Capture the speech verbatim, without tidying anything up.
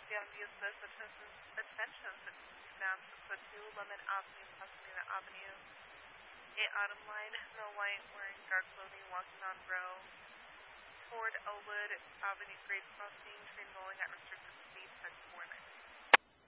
Buenos días, this attention, attention to Nam Two Lemon Avenue, Pasadena Avenue. A autumn line, no light, wearing dark clothing, walking on row toward Elwood Avenue, Grade Crossing, train rolling at restricted speed, text warning.